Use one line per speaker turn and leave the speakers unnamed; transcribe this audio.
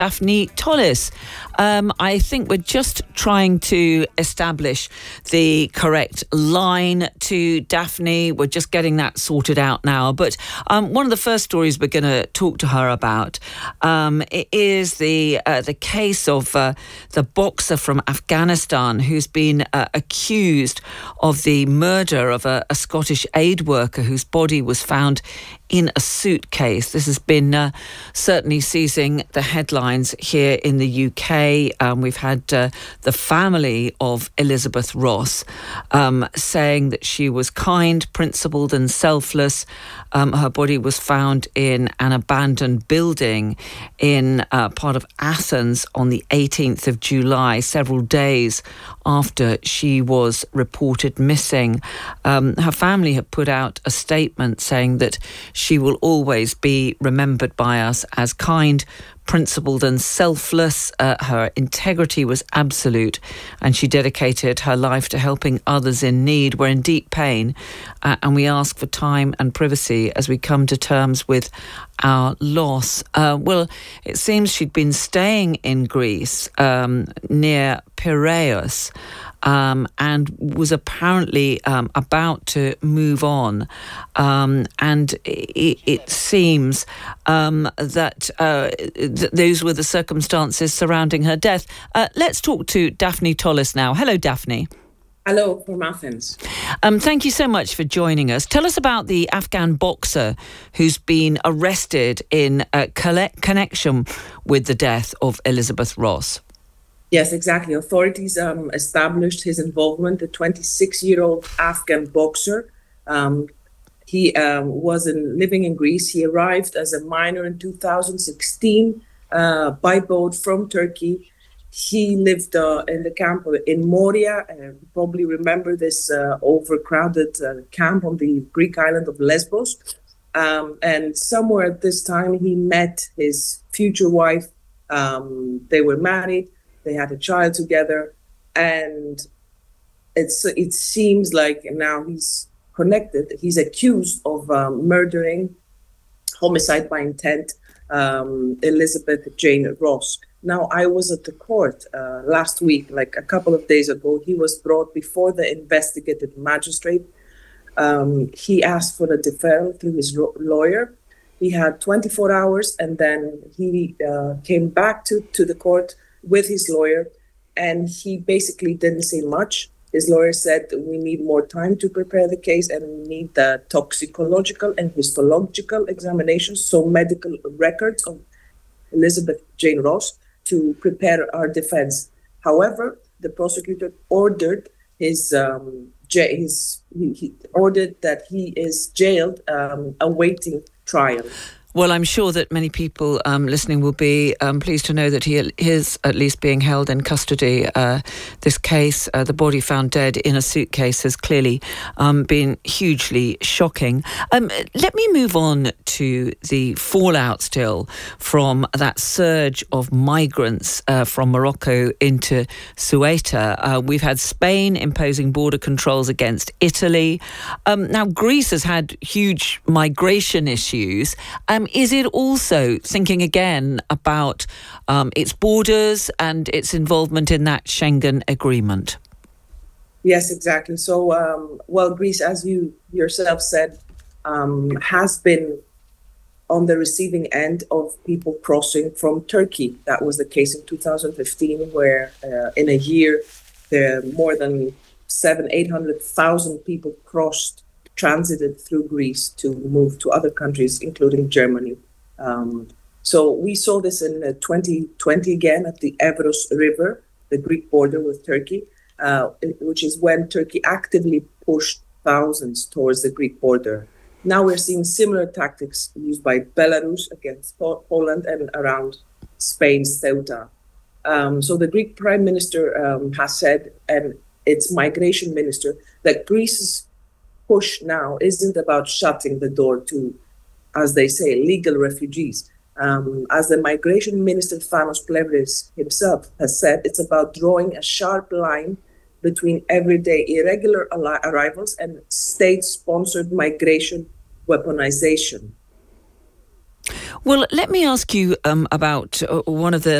Daphne Tollis. I think we're just trying to establish the correct line to Daphne. We're just getting that sorted out now. But one of the first stories we're going to talk to her about is the case of the boxer from Afghanistan who's been accused of the murder of a Scottish aid worker whose body was found in a suitcase. This has been certainly seizing the headlines here in the UK. We've had the family of Elizabeth Ross saying that she was kind, principled and selfless. Her body was found in an abandoned building in part of Athens on the 18th of July, several days after she was reported missing. Her family have put out a statement saying that she will always be remembered by us as kind, principled and selfless. Her integrity was absolute and she dedicated her life to helping others in need. We're in deep pain and we ask for time and privacy as we come to terms with our loss. Well, it seems she'd been staying in Greece near Piraeus and was apparently about to move on. And it seems that those were the circumstances surrounding her death. Let's talk to Daphne Tollis now. Hello, Daphne.
Hello, from Athens.
Thank you so much for joining us. Tell us about the Afghan boxer who's been arrested in connection with the death of Elizabeth Ross.
Yes, exactly. Authorities established his involvement, the 26-year-old Afghan boxer. He was living in Greece. He arrived as a minor in 2016 by boat from Turkey. He lived in the camp in Moria. You probably remember this overcrowded camp on the Greek island of Lesbos. And somewhere at this time, he met his future wife. They were married. They had a child together. And it seems like now he's connected. He's accused of murdering, homicide by intent, Elizabeth Jane Ross. Now, I was at the court last week, like a couple of days ago. He was brought before the investigative magistrate. He asked for a deferral through his lawyer. He had 24 hours, and then he came back to the court with his lawyer, and he basically didn't say much. His lawyer said, we need more time to prepare the case, and we need the toxicological and histological examinations, so medical records of Elizabeth Jane Ross, to prepare our defense. However, the prosecutor ordered he ordered that he is jailed, awaiting trial.
Well, I'm sure that many people listening will be pleased to know that he is at least being held in custody. This case, the body found dead in a suitcase, has clearly been hugely shocking. Let me move on to the fallout still from that surge of migrants from Morocco into Ceuta. We've had Spain imposing border controls against Italy. Now, Greece has had huge migration issues. Is it also thinking again about its borders and its involvement in that Schengen agreement?
Yes, exactly. So, Greece, as you yourself said, has been on the receiving end of people crossing from Turkey. That was the case in 2015, where in a year, there more than 800,000 people transited through Greece to move to other countries, including Germany. So we saw this in 2020 again at the Evros River, the Greek border with Turkey, which is when Turkey actively pushed thousands towards the Greek border. Now we're seeing similar tactics used by Belarus against Poland and around Spain's Ceuta. So the Greek Prime Minister has said, and its migration minister, that Greece's push now isn't about shutting the door to, as they say, legal refugees. As the migration minister Thanos Plevris himself has said, it's about drawing a sharp line between everyday irregular arrivals and state-sponsored migration weaponization.
Well, let me ask you about one of the